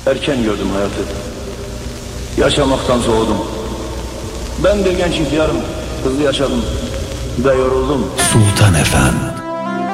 Erken gördüm hayatı. Yaşamaktan soğudum. Ben bir genç ihtiyarım. Hızlı yaşadım ve yoruldum. Sultan Efem.